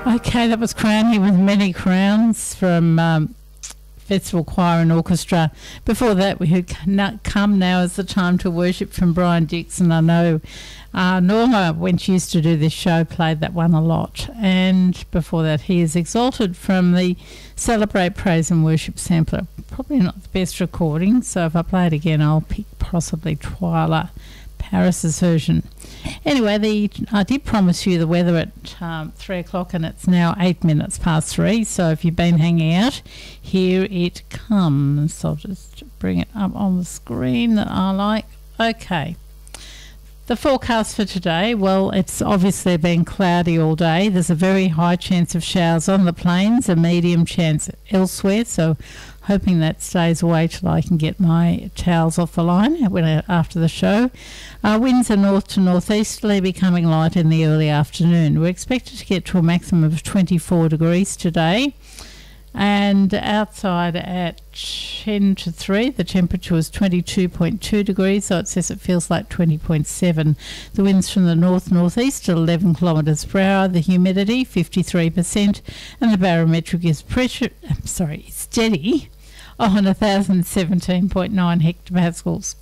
Okay, that was Crowning with Many Crowns from Festival Choir and Orchestra. Before that, we had Come Now Is the Time to Worship from Brian Dixon. I know Norma, when she used to do this show, played that one a lot. And before that, He Is Exalted from the Celebrate Praise and Worship sampler. Probably not the best recording, so if I play it again, I'll pick possibly Twyla Paris's version. Anyway, I did promise you the weather at 3 o'clock, and it's now 8 minutes past 3, so if you've been hanging out, here it comes. So I'll just bring it up on the screen that I like. Okay. The forecast for today, well, it's obviously been cloudy all day. There's a very high chance of showers on the plains, a medium chance elsewhere, so hoping that stays away till I can get my towels off the line after the show. Winds are north to northeasterly, becoming light in the early afternoon. We're expected to get to a maximum of 24 degrees today. And outside at 10 to 3, the temperature was 22.2 degrees, so it says it feels like 20.7. The winds from the north-northeast at 11 kilometres per hour, the humidity 53%, and the barometric is steady on 1,017.9 hectopascals.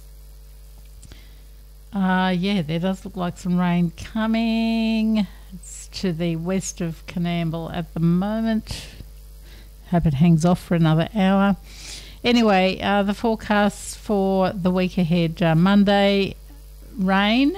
Yeah, there does look like some rain coming. It's to the west of Coonamble at the moment. Hope it hangs off for another hour. Anyway, the forecast for the week ahead, Monday, rain,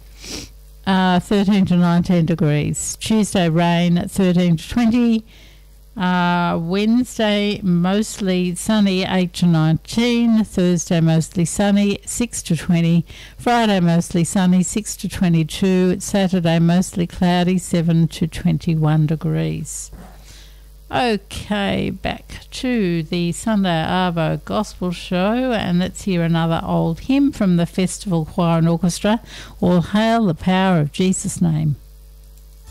13 to 19 degrees. Tuesday, rain, 13 to 20. Wednesday, mostly sunny, 8 to 19. Thursday, mostly sunny, 6 to 20. Friday, mostly sunny, 6 to 22. Saturday, mostly cloudy, 7 to 21 degrees. Okay, back to the Sunday Arvo Gospel Show, and let's hear another old hymn from the Festival Choir and Orchestra, All Hail the Power of Jesus' Name.